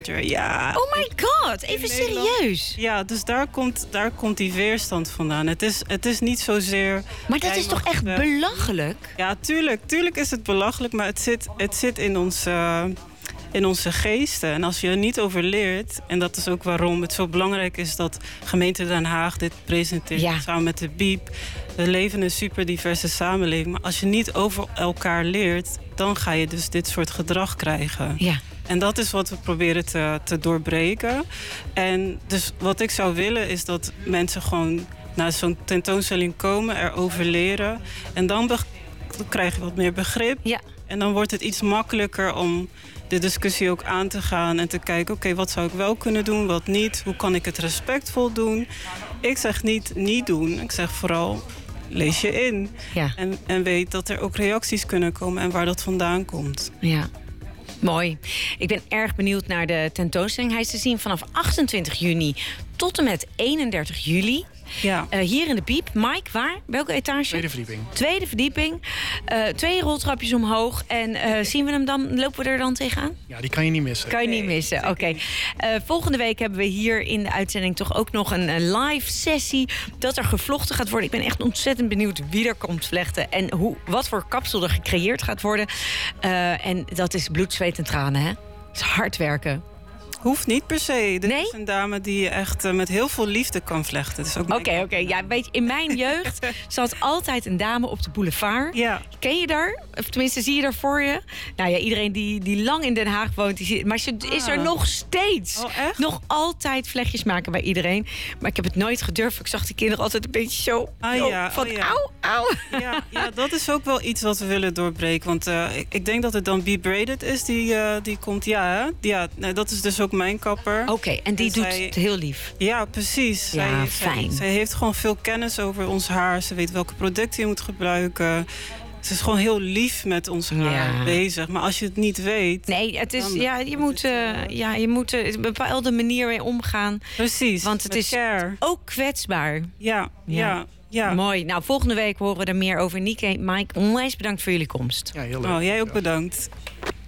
Ja. Oh my god, even serieus. Ja, dus daar komt die weerstand vandaan. Het is niet zozeer... Maar dat is toch echt belachelijk? Ja, tuurlijk is het belachelijk, maar het zit in onze geesten. En als je er niet over leert, en dat is ook waarom het zo belangrijk is dat gemeente Den Haag dit presenteert samen met de BIEB. We leven in een super diverse samenleving. Maar als je niet over elkaar leert, dan ga je dus dit soort gedrag krijgen. Ja. En dat is wat we proberen te doorbreken. En dus wat ik zou willen is dat mensen gewoon naar zo'n tentoonstelling komen, erover leren. En dan krijg je wat meer begrip. Ja. En dan wordt het iets makkelijker om de discussie ook aan te gaan en te kijken, oké, wat zou ik wel kunnen doen, wat niet? Hoe kan ik het respectvol doen? Ik zeg niet doen. Ik zeg vooral, lees je in. Ja. En weet dat er ook reacties kunnen komen en waar dat vandaan komt. Ja. Mooi. Ik ben erg benieuwd naar de tentoonstelling. Hij is te zien vanaf 28 juni tot en met 31 juli. Ja. Hier in de Biep. Mike, waar? Welke etage? Tweede verdieping. 2 roltrapjes omhoog. En zien we hem dan? Lopen we er dan tegenaan? Ja, die kan je niet missen. Kan je niet missen, oké. Volgende week hebben we hier in de uitzending toch ook nog een live sessie dat er gevlochten gaat worden. Ik ben echt ontzettend benieuwd wie er komt vlechten en wat voor kapsel er gecreëerd gaat worden. En dat is bloed, zweet en tranen, hè? Het is hard werken. Hoeft niet per se. Dit Nee? is een dame die je echt met heel veel liefde kan vlechten. Oké. Ja, weet je, in mijn jeugd zat altijd een dame op de boulevard. Ja. Ken je daar? Of tenminste, zie je daar voor je? Nou ja, iedereen die lang in Den Haag woont, maar ze is er nog steeds. Oh, echt? Nog altijd vlechtjes maken bij iedereen. Maar ik heb het nooit gedurfd. Ik zag die kinderen altijd een beetje zo auw. Ja, dat is ook wel iets wat we willen doorbreken. Want ik denk dat het dan Be Braided is die komt. Ja, hè? Ja, nee, dat is dus ook mijn kapper. Oké, en die doet het heel lief. Ja, precies. Ja, fijn. Zij heeft gewoon veel kennis over ons haar. Ze weet welke producten je moet gebruiken. Ze is gewoon heel lief met ons haar bezig. Maar als je het niet weet... Nee, het is, je moet er een bepaalde manier mee omgaan. Precies. Want het is care. ook kwetsbaar. Ja. Mooi. Nou, volgende week horen we er meer over. Nieke, Mike, onwijs bedankt voor jullie komst. Ja, heel leuk. Oh, jij ook bedankt.